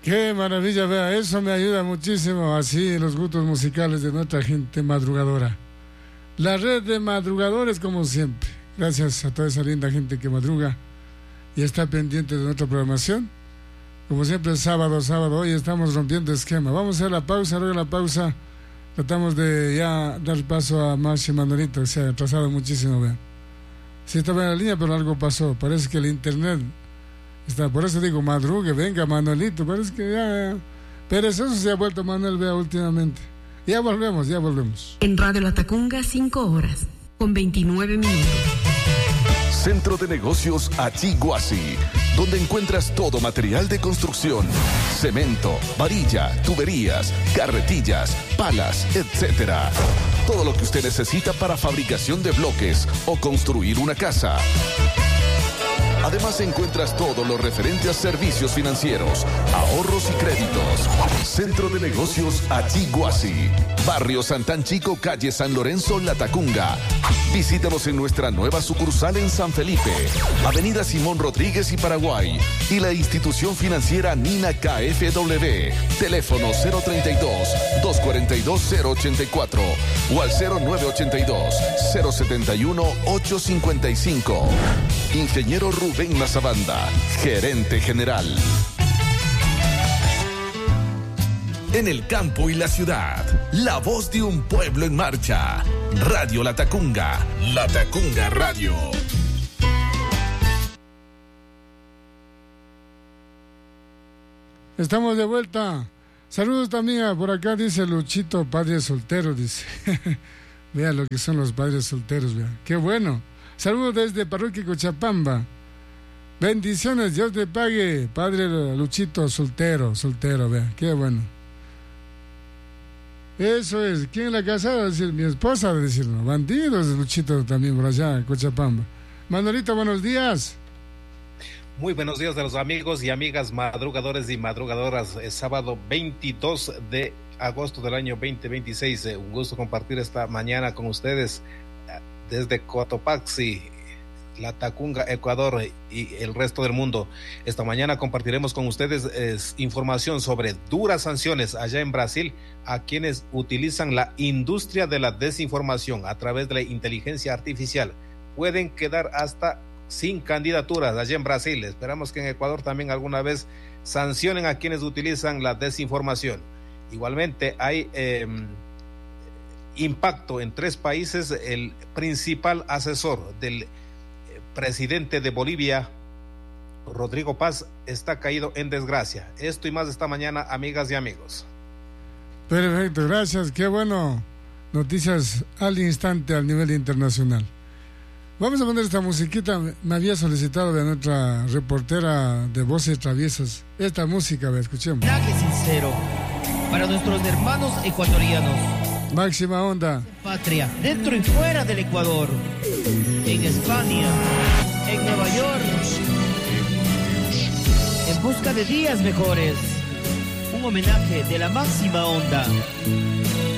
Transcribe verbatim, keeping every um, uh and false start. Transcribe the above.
Qué maravilla, vea, eso me ayuda muchísimo, así los gustos musicales de nuestra gente madrugadora. La red de madrugadores, como siempre. Gracias a toda esa linda gente que madruga y está pendiente de nuestra programación. Como siempre, sábado, sábado, hoy estamos rompiendo esquema. Vamos a hacer la pausa, luego la pausa tratamos de ya dar paso a Marcio y Manuelito, que se ha atrasado muchísimo, vean. Sí estaba en la línea, pero algo pasó. Parece que el internet está, por eso digo, madrugue, venga Manuelito, parece que ya, perezoso se ha vuelto Manuel, vea, últimamente. Ya volvemos, ya volvemos. En Radio Latacunga, cinco horas, con veintinueve minutos. Centro de Negocios Achiguasi, donde encuentras todo material de construcción, cemento, varilla, tuberías, carretillas, palas, etcétera. Todo lo que usted necesita para fabricación de bloques o construir una casa. Además encuentras todo lo referente a servicios financieros, ahorros y créditos. Centro de Negocios Achiguasi, Barrio Santán Chico, calle San Lorenzo, Latacunga. Visítanos en nuestra nueva sucursal en San Felipe, Avenida Simón Rodríguez y Paraguay, y la institución financiera Nina K F W. Teléfono cero treinta y dos, doscientos cuarenta y dos, cero ochenta y cuatro o al cero nueve ochenta y dos, cero setenta y uno, ochocientos cincuenta y cinco. Ingeniero Rubén Mazabanda, gerente general. En el campo y la ciudad, la voz de un pueblo en marcha. Radio Latacunga, Latacunga Radio. Estamos de vuelta. Saludos también a, por acá dice Luchito, padre soltero, dice. Vea lo que son los padres solteros, vea. Qué bueno. Saludos desde Parroquia Cochapamba. Bendiciones, Dios te pague, padre Luchito, soltero, soltero, vea. Qué bueno. Eso es. ¿Quién es la casada? Decir, mi esposa, de decirlo. Bandidos, Luchito, también por allá, en Cochapamba. Manuelito, buenos días. Muy buenos días a los amigos y amigas madrugadores y madrugadoras. Es sábado veintidós de agosto del año veinte veintiséis. Eh, un gusto compartir esta mañana con ustedes desde Cotopaxi, Latacunga, Ecuador y el resto del mundo. Esta mañana compartiremos con ustedes eh, información sobre duras sanciones allá en Brasil a quienes utilizan la industria de la desinformación a través de la inteligencia artificial. Pueden quedar hasta sin candidaturas allá en Brasil. Esperamos que en Ecuador también alguna vez sancionen a quienes utilizan la desinformación. Igualmente hay eh, impacto en tres países. El principal asesor del presidente de Bolivia, Rodrigo Paz, está caído en desgracia. Esto y más esta mañana, amigas y amigos. Perfecto, gracias. Qué bueno. Noticias al instante al nivel internacional. Vamos a poner esta musiquita. Me había solicitado de nuestra reportera de Voces Traviesas esta música, a ver, escuchemos. Mensaje sincero para nuestros hermanos ecuatorianos. Máxima onda. Patria, dentro y fuera del Ecuador, en España, en Nueva York, en busca de días mejores. Un homenaje de la máxima onda